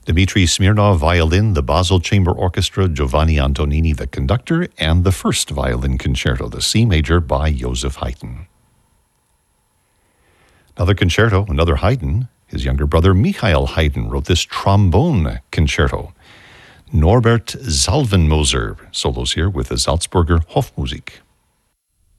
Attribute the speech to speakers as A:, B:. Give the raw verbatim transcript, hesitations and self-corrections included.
A: Dmitri Smirnov, violin, the Basel Chamber Orchestra, Giovanni Antonini, the conductor, and the first violin concerto, the C major by Joseph Haydn. Another concerto, another Haydn, his younger brother Michael Haydn wrote this trombone concerto. Norbert Salvenmoser solos here with the Salzburger Hofmusik.